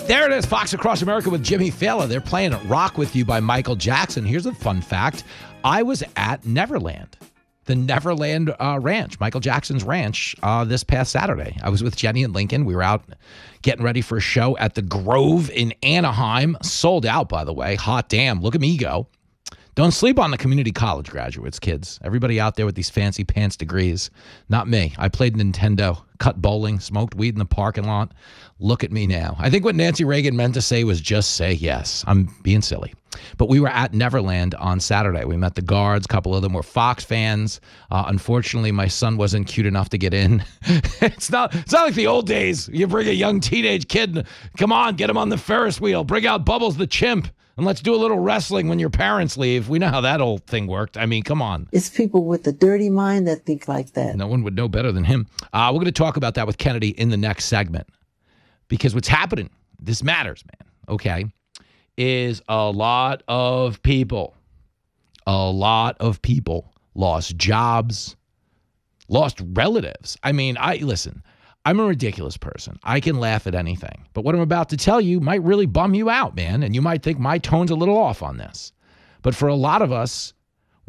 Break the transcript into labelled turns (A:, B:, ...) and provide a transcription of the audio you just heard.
A: There it is, Fox Across America with Jimmy Fallon. They're playing Rock With You by Michael Jackson. Here's a fun fact. I was at Neverland, the Neverland Ranch, Michael Jackson's ranch, this past Saturday. I was with Jenny and Lincoln. We were out getting ready for a show at the Grove in Anaheim. Sold out, by the way. Hot damn. Look at me go. Don't sleep on the community college graduates, kids. Everybody out there with these fancy pants degrees. Not me. I played Nintendo, cut bowling, smoked weed in the parking lot. Look at me now. I think what Nancy Reagan meant to say was just say yes. I'm being silly. But we were at Neverland on Saturday. We met the guards. A couple of them were Fox fans. Unfortunately, my son wasn't cute enough to get in. It's not like the old days. You bring a young teenage kid. Come on, get him on the Ferris wheel. Bring out Bubbles the chimp. And let's do a little wrestling when your parents leave. We know how that old thing worked. I mean, come on.
B: It's people with a dirty mind that think like that.
A: No one would know better than him. We're going to talk about that with Kennedy in the next segment. Because what's happening, this matters, man, okay, is a lot of people lost jobs, lost relatives. I mean, listen, I'm a ridiculous person. I can laugh at anything. But what I'm about to tell you might really bum you out, man. And you might think my tone's a little off on this. But for a lot of us,